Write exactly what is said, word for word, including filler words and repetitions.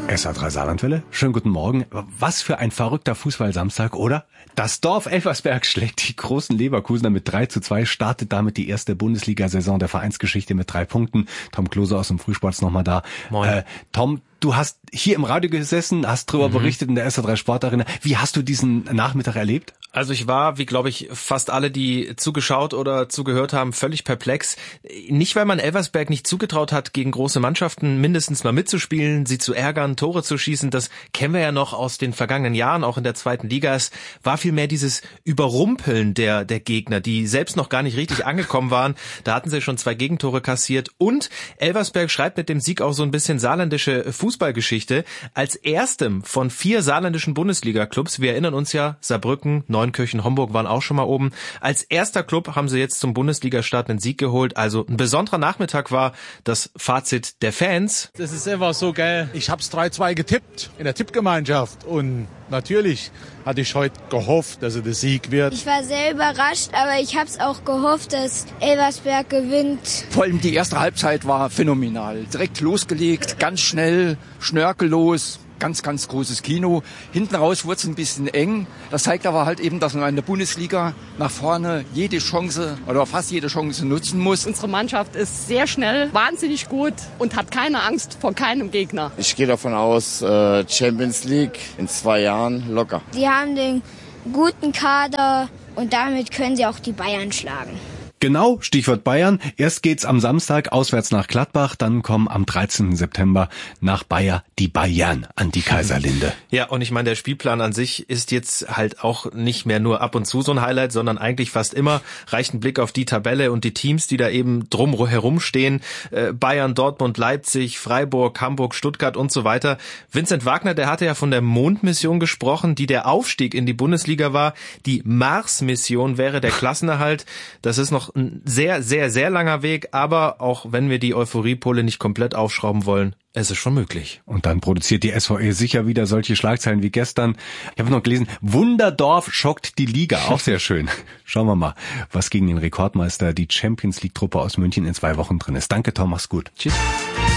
S A drei Saarlandwelle, schönen guten Morgen. Was für ein verrückter Fußball-Samstag, oder? Das Dorf Elversberg schlägt die großen Leverkusener mit drei zu zwei, startet damit die erste Bundesliga-Saison der Vereinsgeschichte mit drei Punkten. Tom Klose aus dem Frühsport ist nochmal da. Moin. Äh, Tom, du hast hier im Radio gesessen, hast drüber mhm. berichtet in der S A drei Sportarena. Wie hast du diesen Nachmittag erlebt? Also ich war, wie glaube ich fast alle, die zugeschaut oder zugehört haben, völlig perplex. Nicht, weil man Elversberg nicht zugetraut hat, gegen große Mannschaften mindestens mal mitzuspielen, sie zu ärgern, Tore zu schießen. Das kennen wir ja noch aus den vergangenen Jahren, auch in der zweiten Liga. Es war vielmehr dieses Überrumpeln der der Gegner, die selbst noch gar nicht richtig angekommen waren. Da hatten sie schon zwei Gegentore kassiert. Und Elversberg schreibt mit dem Sieg auch so ein bisschen saarländische Fußballgeschichte. Als erstem von vier saarländischen Bundesliga-Clubs, wir erinnern uns ja, Saarbrücken, Neunkirchen, Homburg waren auch schon mal oben. Als erster Club haben sie jetzt zum Bundesliga-Start einen Sieg geholt. Also ein besonderer Nachmittag war das Fazit der Fans. Das ist einfach so geil. Ich hab's drei zwei getippt in der Tippgemeinschaft und natürlich hatte ich heute gehofft, dass es der Sieg wird. Ich war sehr überrascht, aber ich hab's auch gehofft, dass Elversberg gewinnt. Vor allem die erste Halbzeit war phänomenal. Direkt losgelegt, ganz schnell, schnörkellos. Ganz, ganz großes Kino. Hinten raus wurde es ein bisschen eng. Das zeigt aber halt eben, dass man in der Bundesliga nach vorne jede Chance oder fast jede Chance nutzen muss. Unsere Mannschaft ist sehr schnell, wahnsinnig gut und hat keine Angst vor keinem Gegner. Ich gehe davon aus, Champions League in zwei Jahren locker. Die haben den guten Kader und damit können sie auch die Bayern schlagen. Genau, Stichwort Bayern. Erst geht's am Samstag auswärts nach Gladbach, dann kommen am dreizehnten September nach Bayer die Bayern an die Kaiserlinde. Ja, und ich meine, der Spielplan an sich ist jetzt halt auch nicht mehr nur ab und zu so ein Highlight, sondern eigentlich fast immer. Reicht ein Blick auf die Tabelle und die Teams, die da eben drum herum stehen. Äh, Bayern, Dortmund, Leipzig, Freiburg, Hamburg, Stuttgart und so weiter. Vincent Wagner, der hatte ja von der Mondmission gesprochen, die der Aufstieg in die Bundesliga war. Die Mars-Mission wäre der Klassenerhalt. Das ist noch ein sehr, sehr, sehr langer Weg, aber auch wenn wir die Euphoriepole nicht komplett aufschrauben wollen, es ist schon möglich. Und dann produziert die S V E sicher wieder solche Schlagzeilen wie gestern. Ich habe noch gelesen, Wunderdorf schockt die Liga. Auch sehr schön. Schauen wir mal, was gegen den Rekordmeister, die Champions League-Truppe aus München in zwei Wochen drin ist. Danke, Tom, mach's gut. Tschüss.